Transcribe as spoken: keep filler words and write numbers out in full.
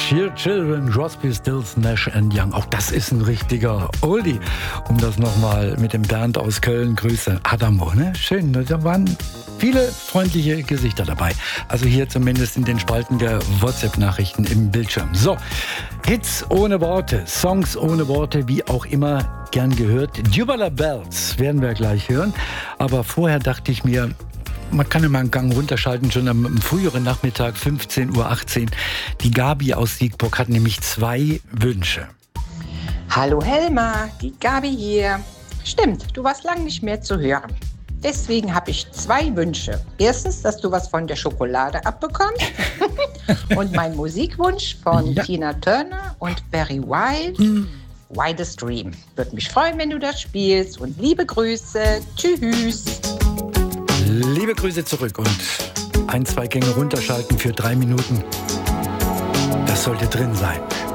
Dear Children, Crosby, Stills, Nash and Young. Auch das ist ein richtiger Oldie. Um das nochmal mit dem Bernd aus Köln, Grüße. Adamo, ne? Schön, da waren viele freundliche Gesichter dabei. Also hier zumindest in den Spalten der WhatsApp-Nachrichten im Bildschirm. So, Hits ohne Worte, Songs ohne Worte, wie auch immer gern gehört. Tubular Bells werden wir gleich hören. Aber vorher dachte ich mir, man kann immer einen Gang runterschalten, schon am früheren Nachmittag, fünfzehn Uhr achtzehn. Die Gabi aus Siegburg hat nämlich zwei Wünsche. Hallo Helma, die Gabi hier. Stimmt, du warst lange nicht mehr zu hören. Deswegen habe ich zwei Wünsche. Erstens, dass du was von der Schokolade abbekommst. Und mein Musikwunsch von ja. Tina Turner und Barry White. Hm. Wildest Dream. Würde mich freuen, wenn du das spielst. Und liebe Grüße. Tschüss. Liebe Grüße zurück und ein, zwei Gänge runterschalten für drei Minuten. Das sollte drin sein.